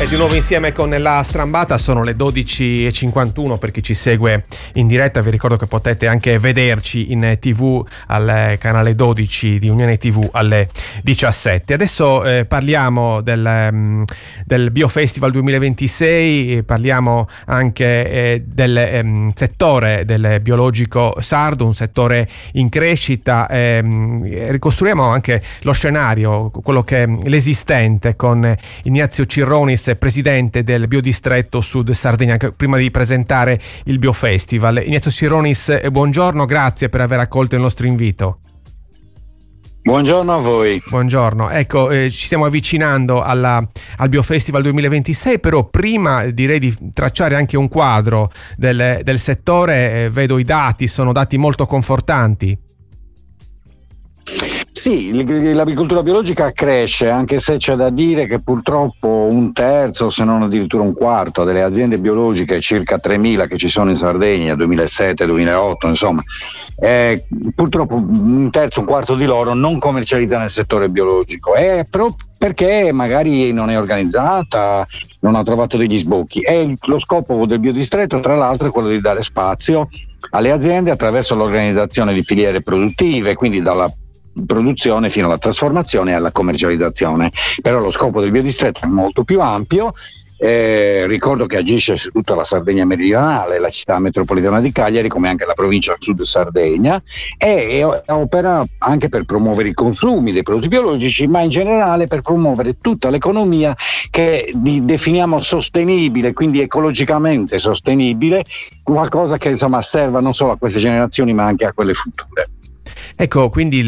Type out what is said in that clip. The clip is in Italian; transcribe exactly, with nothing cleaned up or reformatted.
E di nuovo insieme con la Strambata, sono le dodici e cinquantuno per chi ci segue in diretta. Vi ricordo che potete anche vederci in tv al canale dodici di Unione tivù alle diciassette. Adesso eh, parliamo del, um, del Biofestival duemilaventisei, parliamo anche eh, del um, settore del biologico sardo, un settore in crescita. Eh, ricostruiamo anche lo scenario, quello che l'esistente, con Ignazio Cirronis, presidente del Biodistretto Sud Sardegna, prima di presentare il Biofestival. Ignazio Cirronis, buongiorno, grazie per aver accolto il nostro invito. Buongiorno a voi. Buongiorno, ecco, eh, ci stiamo avvicinando alla, al Biofestival duemilaventisei, però prima direi di tracciare anche un quadro del, del settore. Eh, vedo i dati, sono dati molto confortanti. Sì, l'agricoltura biologica cresce, anche se c'è da dire che purtroppo un terzo, se non addirittura un quarto, delle aziende biologiche, circa tremila che ci sono in Sardegna, duemilasette duemilaotto, insomma, eh, purtroppo un terzo, un quarto di loro non commercializza nel settore biologico, eh, proprio perché magari non è organizzata, non ha trovato degli sbocchi. E lo scopo del biodistretto, tra l'altro, è quello di dare spazio alle aziende attraverso l'organizzazione di filiere produttive, quindi dalla produzione fino alla trasformazione e alla commercializzazione. Però lo scopo del biodistretto è molto più ampio. Eh, ricordo che agisce su tutta la Sardegna meridionale, la città metropolitana di Cagliari, come anche la provincia Sud Sardegna, e, e opera anche per promuovere i consumi dei prodotti biologici, ma in generale per promuovere tutta l'economia che di, definiamo sostenibile, quindi ecologicamente sostenibile, qualcosa che insomma serva non solo a queste generazioni ma anche a quelle future. Ecco, quindi